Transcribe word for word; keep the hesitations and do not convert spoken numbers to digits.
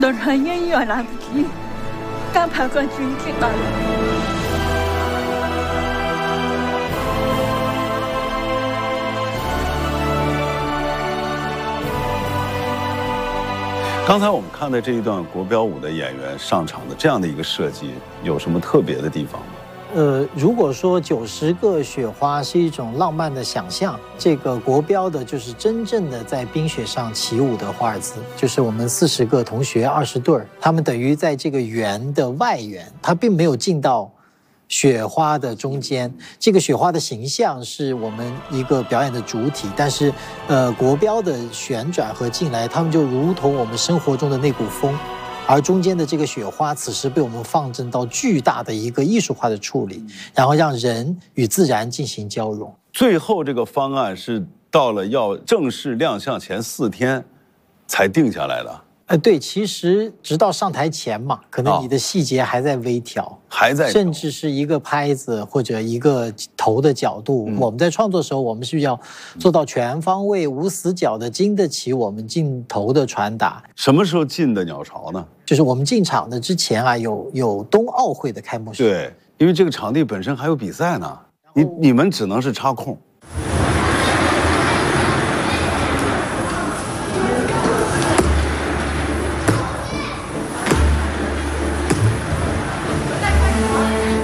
到了音乐来不及，刚排个军进来了。 刚才我们看的这一段国标舞的演员上场的这样的一个设计，有什么特别的地方吗？ 呃，如果说九十个雪花是一种浪漫的想象，这个国标的就是真正的在冰雪上起舞的华尔兹，就是我们四十个同学二十对儿，他们等于在这个圆的外缘，他并没有进到雪花的中间。这个雪花的形象是我们一个表演的主体，但是呃，国标的旋转和进来，他们就如同我们生活中的那股风。而中间的这个雪花，此时被我们放正到巨大的一个艺术化的处理，然后让人与自然进行交融。 最后这个方案是到了要正式亮相前四天才定下来的。 呃，对，其实直到上台前嘛，可能你的细节还在微调，哦、 还在， 甚至是一个拍子或者一个头的角度。嗯、我们在创作的时候，我们是要做到全方位、无死角的经得起我们镜头的传达。 什么时候进的鸟巢呢？ 就是我们进场的之前啊，有有冬奥会的开幕式。 对，因为这个场地本身还有比赛呢，你你们只能是插空。